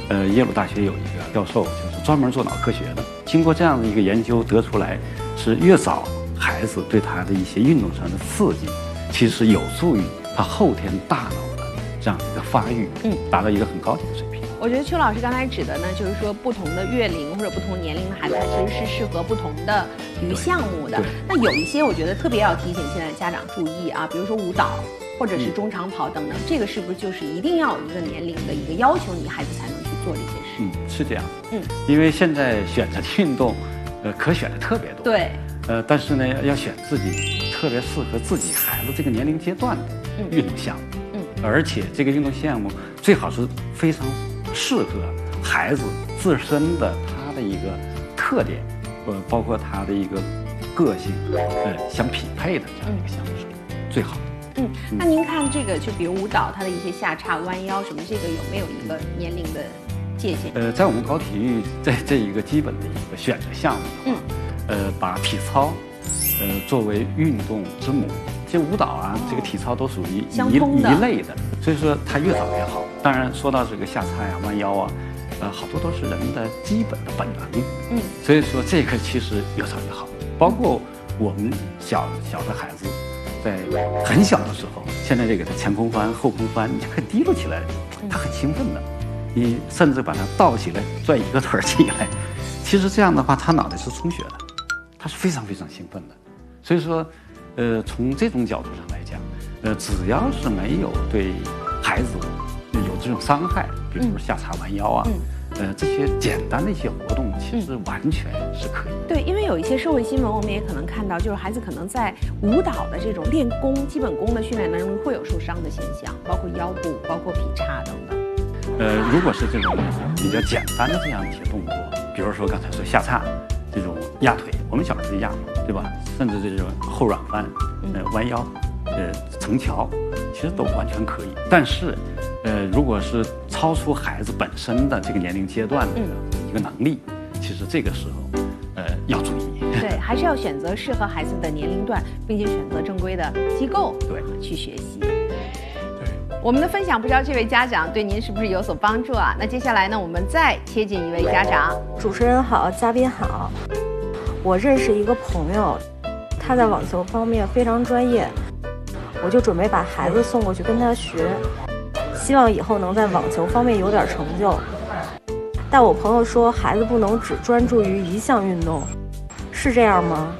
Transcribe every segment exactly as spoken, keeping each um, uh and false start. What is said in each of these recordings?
呃，耶鲁大学有一个教授就是专门做脑科学的，经过这样的一个研究得出来，是越早孩子对他的一些运动上的刺激，其实有助于他后天大脑的这样的一个发育，嗯，达到一个很高的水平。 我觉得邱老师刚才指的呢，就是说不同的月龄或者不同年龄的孩子，他其实是适合不同的体育项目的。那有一些我觉得特别要提醒现在家长注意啊，比如说舞蹈或者是中长跑等等，嗯、这个是不是就是一定要有一个年龄的一个要求，你孩子才能去做这些事？ 嗯，是这样。 嗯， 因为现在选择的运动，呃，可选的特别多。 对。 呃，但是呢，要选自己特别适合自己孩子这个年龄阶段的运动项目。嗯。嗯而且这个运动项目最好是非常适合孩子自身的他的一个特点，呃，包括他的一个个性，呃，相匹配的这样一个项目是最好的。 嗯，那您看这个，就比如舞蹈，它的一些下叉、弯腰什么，这个有没有一个年龄的界限？ 呃，在我们搞体育这这一个基本的一个选择项目的话，嗯，呃，把体操，呃，作为运动之母。这舞蹈啊，这个体操都属于一一类的，所以说它越早越好。当然，说到这个下叉呀、弯腰啊，呃，好多都是人的基本的本能。嗯，所以说这个其实越早越好。包括我们小小的孩子，在很小的时候，现在这个前空翻、后空翻，你就可以提溜起来，他很兴奋的。你甚至把它倒起来，拽一个腿起来，其实这样的话，他脑袋是充血的，他是非常非常兴奋的。所以说。呃，从这种角度上来讲，呃，只要是没有对孩子有这种伤害，比如说下叉弯腰啊，嗯、呃，这些简单的一些活动，其实完全是可以的。 对，因为有一些社会新闻，我们也可能看到，就是孩子可能在舞蹈的这种练功、基本功的训练当中会有受伤的现象，包括腰部、包括劈叉等等。 呃，如果是这种比较简单的这样一些动作，比如说刚才说下叉。这种压腿，我们小时候压，对吧？甚至这种后软翻，呃，弯腰，呃，成桥，其实都完全可以。但是，呃，如果是超出孩子本身的这个年龄阶段的一个能力，其实这个时候，呃，要注意。 对，还是要选择适合孩子的年龄段，并且选择正规的机构， 对， 去学习。我们的分享不知道这位家长对您是不是有所帮助啊？那接下来呢，我们再接近一位家长。 主持人好，嘉宾好。我认识一个朋友，他在网球方面非常专业，我就准备把孩子送过去跟他学，希望以后能在网球方面有点成就。但我朋友说，孩子不能只专注于一项运动，是这样吗？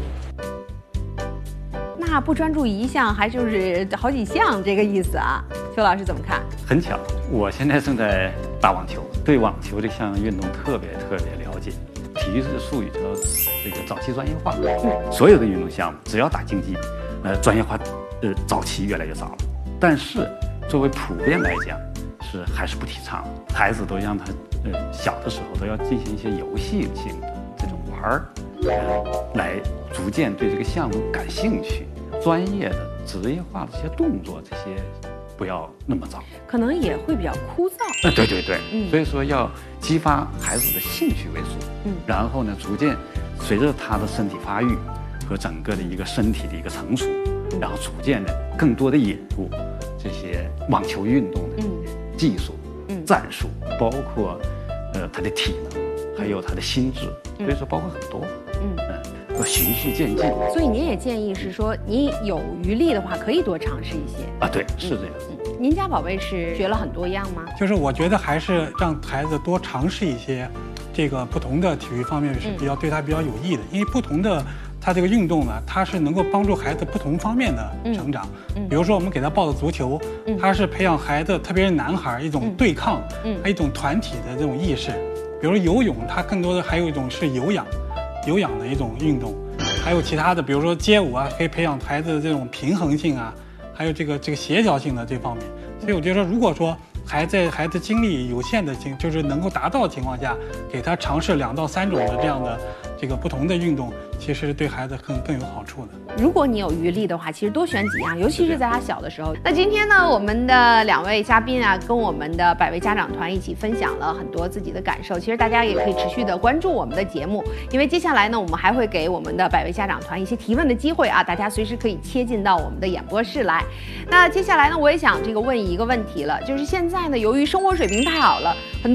那不专注一项，还就是好几项，这个意思啊？邱老师怎么看？ 很巧，我现在正在打网球，对网球这项运动特别特别了解。体育这术语叫这个早期专业化，嗯，所有的运动项目只要打竞技，呃，专业化，呃，早期越来越早了。但是作为普遍来讲，是还是不提倡，孩子都让他呃小的时候都要进行一些游戏性的这种玩儿，呃，来逐渐对这个项目感兴趣。专业的、职业化的这些动作，这些不要那么早， 可能也会比较枯燥。 呃，对对对，嗯，所以说要激发孩子的兴趣为主，嗯，然后呢，逐渐随着他的身体发育和整个的一个身体的一个成熟，嗯、然后逐渐的更多的引入这些网球运动的技术、嗯、战术，包括呃他的体能，还有他的心智，所以说包括很多，嗯。呃循序渐进， 所以您也建议是说，你有余力的话，可以多尝试一些啊。对，是这样。 嗯，您家宝贝是学了很多样吗？ 就是我觉得还是让孩子多尝试一些，这个不同的体育方面是比较、嗯、对他比较有益的，因为不同的他这个运动呢，它是能够帮助孩子不同方面的成长。嗯嗯、比如说我们给他报的足球，嗯、它是培养孩子，特别是男孩一种对抗，嗯，还有一种团体的这种意识。比如游泳，它更多的还有一种是有氧。有氧的一种运动，还有其他的，比如说街舞啊，可以培养孩子的这种平衡性啊，还有这个这个协调性的这方面。所以我觉得，如果说还在孩子精力有限的情，就是能够达到的情况下，给他尝试两到三种的这样的这个不同的运动，其实对孩子更更有好处的。 如果你有余力的话，其实多选几样，尤其是在他小的时候。那今天呢，我们的两位嘉宾啊，跟我们的百位家长团一起分享了很多自己的感受。其实大家也可以持续的关注我们的节目，因为接下来呢，我们还会给我们的百位家长团一些提问的机会啊，大家随时可以切进到我们的演播室来。那接下来呢，我也想这个问一个问题了，就是现在呢，由于生活水平太好了，很多